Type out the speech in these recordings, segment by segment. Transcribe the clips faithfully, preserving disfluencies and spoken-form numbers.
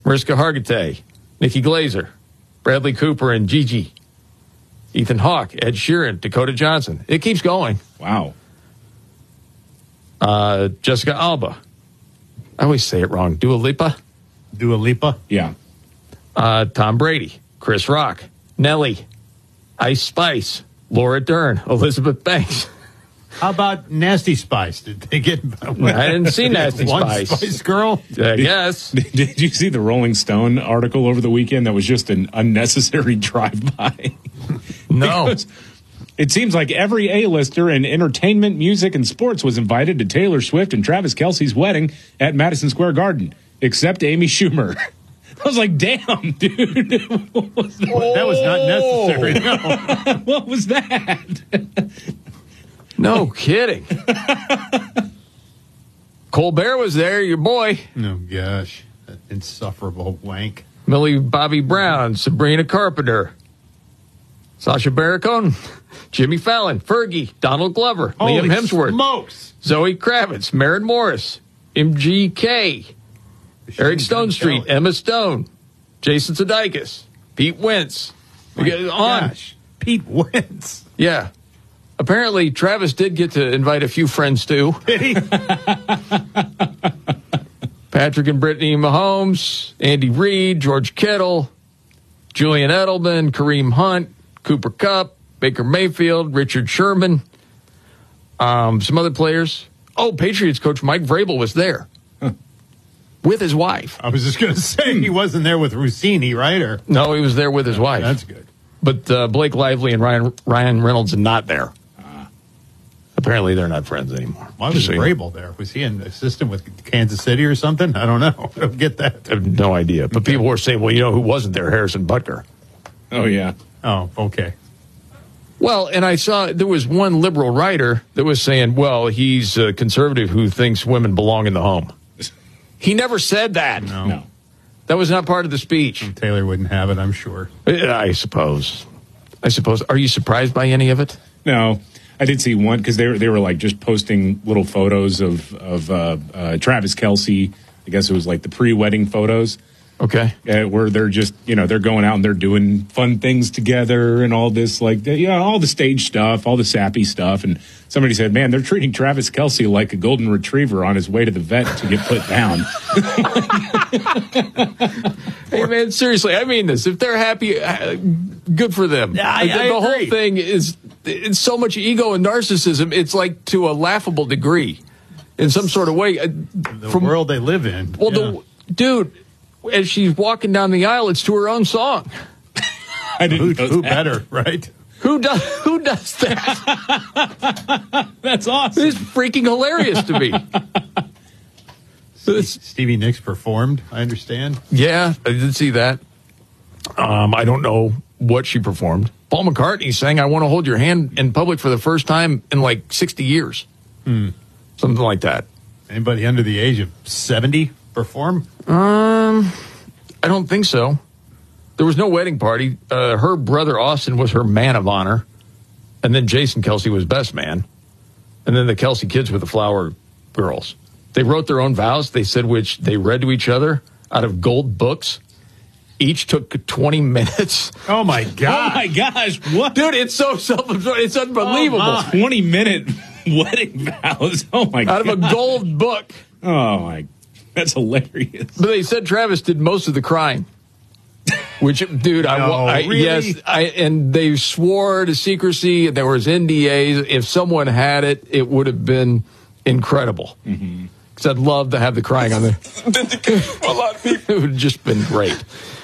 Mariska Hargitay, Nikki Glaser, Bradley Cooper and Gigi, Ethan Hawke, Ed Sheeran, Dakota Johnson. It keeps going. Wow. Uh, Jessica Alba. I always say it wrong. Dua Lipa? Dua Lipa? Yeah. Uh, Tom Brady, Chris Rock, Nelly, Ice Spice, Laura Dern, Elizabeth Banks. How about Nasty Spice? Did they get... I didn't see Nasty one Spice. Spice Girl? I guess. Did, did you see the Rolling Stone article over the weekend that was just an unnecessary drive-by? No. Because it seems like every A-lister in entertainment, music, and sports was invited to Taylor Swift and Travis Kelce's wedding at Madison Square Garden, except Amy Schumer. I was like, damn, dude. What was that? Oh. That was not necessary. No. What was that? No kidding. Colbert was there, your boy. Oh, gosh. That insufferable wank. Millie Bobby Brown, Sabrina Carpenter, Sacha Baron Cohen, Jimmy Fallon, Fergie, Donald Glover, Holy Liam Hemsworth, smokes. Zoe Kravitz, Maren Morris, M G K, Eric Stone Street, Emma Stone, Jason Sudeikis, Pete Wentz. We get on. Gosh. Pete Wentz. Yeah. Apparently, Travis did get to invite a few friends, too. Did he? Patrick and Brittany Mahomes, Andy Reid, George Kittle, Julian Edelman, Kareem Hunt, Cooper Kupp, Baker Mayfield, Richard Sherman, um, some other players. Oh, Patriots coach Mike Vrabel was there huh. with his wife. I was just going to say, he wasn't there with Rossini, right? Or No, he was there with his wife. That's good. But uh, Blake Lively and Ryan Ryan Reynolds are not there. Apparently, they're not friends anymore. Why was Vrabel there? Was he an assistant with Kansas City or something? I don't know. I don't get that. I have no idea. But people were saying, well, you know who wasn't there? Harrison Butker. Oh, yeah. Oh, okay. Well, and I saw there was one liberal writer that was saying, well, he's a conservative who thinks women belong in the home. He never said that. No. No. That was not part of the speech. Taylor wouldn't have it, I'm sure. I suppose. I suppose. Are you surprised by any of it? No. I did see one because they were, they were like just posting little photos of, of uh, uh, Travis Kelce. I guess it was like the pre-wedding photos. Okay. Uh, where they're just, you know, they're going out and they're doing fun things together and all this, like, you know, all the stage stuff, all the sappy stuff. And somebody said, man, they're treating Travis Kelce like a golden retriever on his way to the vet to get put down. Hey, man, seriously, I mean this. If they're happy, uh, good for them. I, the I the whole agree. thing is, it's so much ego and narcissism. It's like to a laughable degree in some sort of way. Uh, The from, world they live in. Well, yeah. the dude, as she's walking down the aisle, it's to her own song. I didn't Who, know who that. better, right? Who does who does that? That's awesome. It's freaking hilarious to me. It's- Stevie Nicks performed, I understand. yeah, I did see that. Um, I don't know what she performed. Paul McCartney sang "I Want to Hold Your Hand" in public for the first time in like sixty years. Hmm. Something like that. Anybody under the age of seventy perform? Um, I don't think so. There was no wedding party. Uh, her brother Austin was her man of honor, and then Jason Kelce was best man, and then the Kelce kids were the flower girls. They wrote their own vows. They said which they read to each other out of gold books. Each took twenty minutes. Oh, my Oh, God. my gosh. What? Dude, it's so self-absorbed. It's unbelievable. Oh, my. twenty-minute wedding vows. Oh, my God. Out of a gold book. Oh, my. That's hilarious. But they said Travis did most of the crying. Which, dude, I, No, I really? yes, I and they swore to secrecy. There was N D As. If someone had it, it would have been incredible. Because mm-hmm. I'd love to have the crying on there. A lot of people. It would have just been great.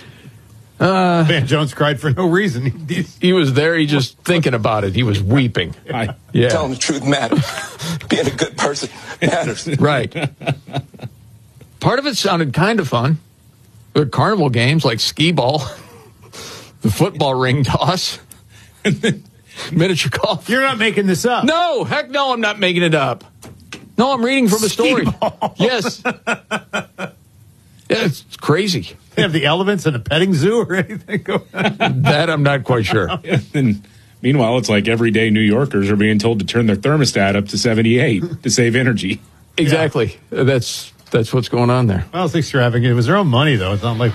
Van Jones cried for no reason. He- He was there. He just thinking about it. He was weeping. I, Yeah, Telling the truth matters. Being a good person matters. right. Part of it sounded kind of fun. There were carnival games like skee ball, the football ring toss, miniature golf. You're not making this up. No, heck no, I'm not making it up. No, I'm reading from a story. Yes. Yeah, it's crazy. They have the elephants in a petting zoo or anything going on. That I'm not quite sure. and meanwhile, it's like everyday New Yorkers are being told to turn their thermostat up to seventy-eight to save energy. Exactly. That's that's what's going on there. Well, it's extravagant. It was their own money, though. It's not like